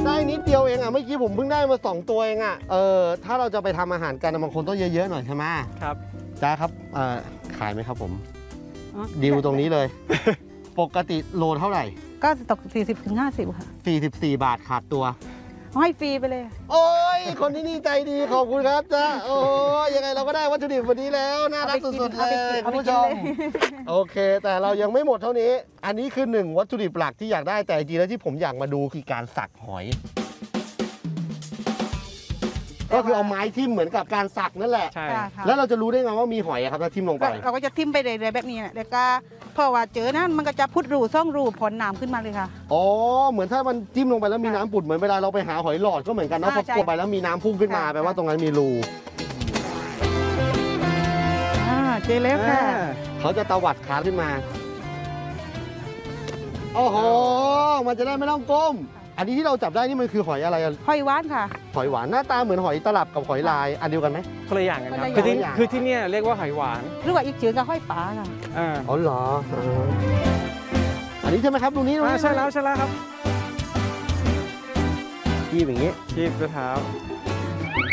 ได้นิดเดียวเองอ่ะเมื่อกี้ผมเพิ่งได้มา2ตัวเองอ่ะถ้าเราจะไปทำอาหารกันบางคนต้องเยอะๆหน่อยใช่ไหมครับจ้าครับขายไหมครับผมดิวตรงนี้เลยปกติโลเท่าไหร่ก็ตก40-50ค่ะ 44 บาทขาดตัวให้ฟรีไปเลยโอ้ยคนที่นี่ใจดีขอบคุณครับจ้าโอ้ยยังไงเราก็ได้วัตถุดิบวันนี้แล้วน่ารักสุดๆเลยคุณผู้ชมโอเคแต่เรายังไม่หมดเท่านี้อันนี้คือ1วัตถุดิบหลักที่อยากได้แต่จริงๆแล้วที่ผมอยากมาดูคือการสักหอยก็คือเอาไม้ทิ่มเหมือนกับการสักนั่นแหละใช่แล้วเราจะรู้ได้ไงว่ามีหอยครับถ้าทิ่มลงไปเราก็จะทิ่มไปเรื่อยๆแบบนี้แหละแล้วก็พอว่าเจอนั้นมันก็จะพุดรูซ่องรูผลน้ำขึ้นมาเลยค่ะอ๋อเหมือนถ้ามันจิ้มลงไปแล้วมีน้ำปุดเหมือนเวลาเราไปหาหอยหลอดก็เหมือนกันนะพอกดไปแล้วมีน้ำพุ่งขึ้นมาแปลว่าตรงนั้นมีรูเจอแล้วค่ะเขาจะตวัดขาขึ้นมาโอ้โหมันจะได้ไม่ต้องก้มอันนี้ที่เราจับได้นี่มันคือหอยอะไรหอยหวานค่ะหอยหวานหน้าตาเหมือนหอยตลับกับหอยลายอันเดียวกันไหมคนละอย่างกันครับคือที่เนี่ยเรียกว่าหอยหวานหรือว่าอีกชื่อก็หอยป๋าค่ะอ๋อเหรออันนี้ใช่ไหมครับตรงนี้ใช่แล้วครับคีบอย่างนี้คีบด้วยเท้า